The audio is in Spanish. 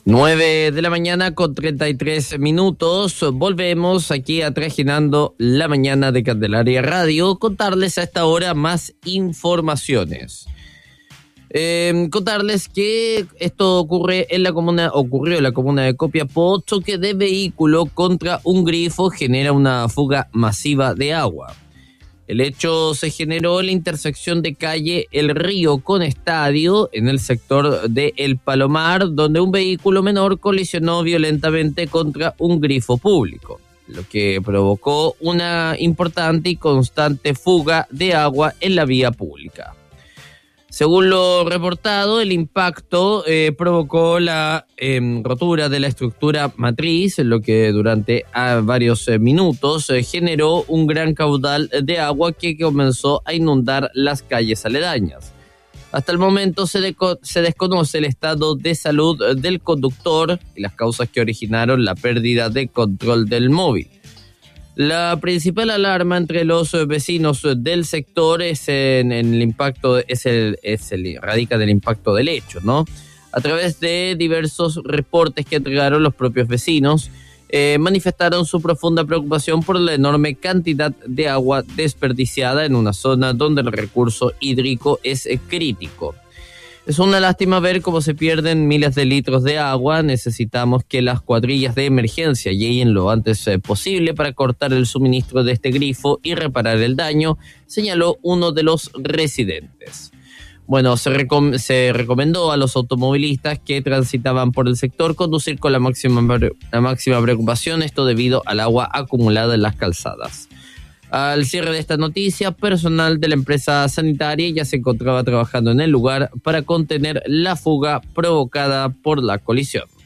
9 de la mañana con 33 minutos. Volvemos aquí a Trajinando la Mañana de Candelaria Radio. Contarles a esta hora más informaciones. Contarles que esto ocurrió en la comuna de Copiapó. Choque de vehículo contra un grifo genera una fuga masiva de agua. El hecho se generó en la intersección de calle El Río con Estadio, en el sector de El Palomar, donde un vehículo menor colisionó violentamente contra un grifo público, lo que provocó una importante y constante fuga de agua en la vía pública. Según lo reportado, el impacto provocó la rotura de la estructura matriz, lo que durante varios minutos generó un gran caudal de agua que comenzó a inundar las calles aledañas. Hasta el momento se desconoce el estado de salud del conductor y las causas que originaron la pérdida de control del móvil. La principal alarma entre los vecinos del sector radica del impacto del hecho, ¿no? A través de diversos reportes que entregaron los propios vecinos, manifestaron su profunda preocupación por la enorme cantidad de agua desperdiciada en una zona donde el recurso hídrico es crítico. Es una lástima ver cómo se pierden miles de litros de agua. Necesitamos que las cuadrillas de emergencia lleguen lo antes posible para cortar el suministro de este grifo y reparar el daño, señaló uno de los residentes. Bueno, se recomendó a los automovilistas que transitaban por el sector conducir con la máxima preocupación, esto debido al agua acumulada en las calzadas. Al cierre de esta noticia, personal de la empresa sanitaria ya se encontraba trabajando en el lugar para contener la fuga provocada por la colisión.